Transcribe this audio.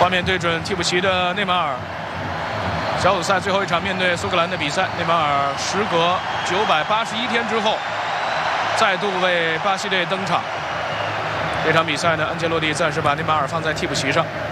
画面对准替补席的内马尔。小组赛最后一场面对苏格兰的比赛，内马尔时隔981天之后，再度为巴西队登场。这场比赛呢，安切洛蒂暂时把内马尔放在替补席上。